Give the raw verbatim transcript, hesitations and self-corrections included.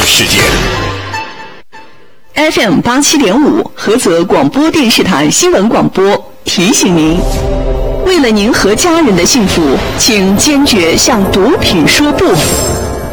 事件。 F M 八七点五，菏泽广播电视台新闻广播提醒您：为了您和家人的幸福，请坚决向毒品说不。